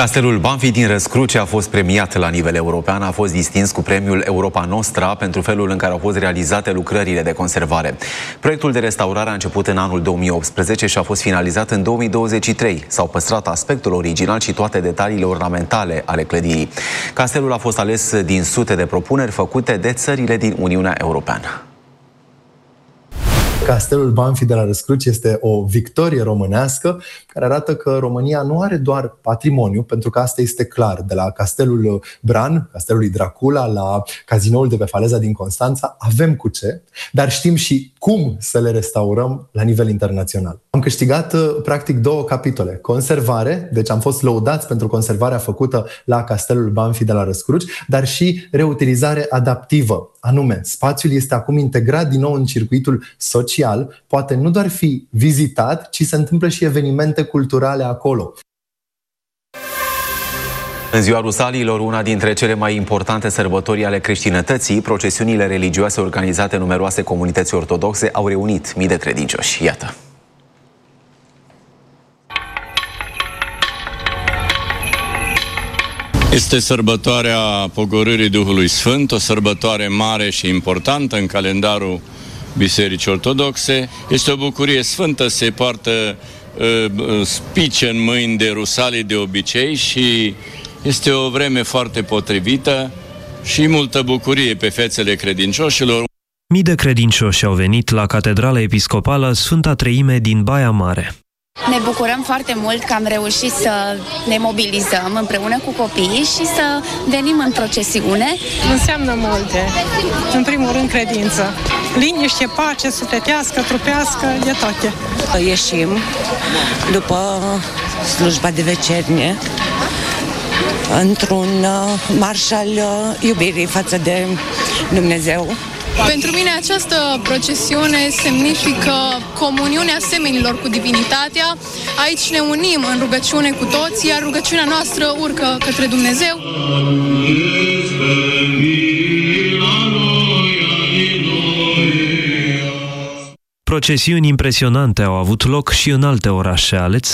Castelul Banfi din Răscruce a fost premiat la nivel european, a fost distins cu premiul Europa Nostra pentru felul în care au fost realizate lucrările de conservare. Proiectul de restaurare a început în anul 2018 și a fost finalizat în 2023. S-au păstrat aspectul original și toate detaliile ornamentale ale clădirii. Castelul a fost ales din sute de propuneri făcute de țările din Uniunea Europeană. Castelul Banfi de la Răscruce este o victorie românească care arată că România nu are doar patrimoniu, pentru că asta este clar, de la Castelul Bran, Castelul Dracula, la Cazinoul de pe Faleza din Constanța, avem cu ce, dar știm și cum să le restaurăm la nivel internațional. Am câștigat practic două capitole. Conservare, deci am fost lăudați pentru conservarea făcută la Castelul Banfi de la Răscruci, dar și reutilizare adaptivă. Anume, spațiul este acum integrat din nou în circuitul social, poate nu doar fi vizitat, ci se întâmplă și evenimente culturale acolo. În ziua Rusaliilor, una dintre cele mai importante sărbători ale creștinătății, procesiunile religioase organizate în numeroase comunități ortodoxe au reunit mii de credincioși. Iată! Este sărbătoarea Pogorârii Duhului Sfânt, o sărbătoare mare și importantă în calendarul Bisericii Ortodoxe. Este o bucurie sfântă, se poartă spice în mâini de rusalii de obicei și este o vreme foarte potrivită și multă bucurie pe fețele credincioșilor. Mii de credincioși au venit la Catedrala Episcopală Sfânta Treime din Baia Mare. Ne bucurăm foarte mult că am reușit să ne mobilizăm împreună cu copiii și să venim în procesiune. Înseamnă multe. În primul rând credință. Liniște, pace, sufletească, trupească, de toate. Ieșim după slujba de vecernie într-un marș al iubirii față de Dumnezeu. Pentru mine această procesiune semnifică comuniunea semenilor cu divinitatea. Aici ne unim în rugăciune cu toți, iar rugăciunea noastră urcă către Dumnezeu. Procesiuni impresionante au avut loc și în alte orașe ale țării.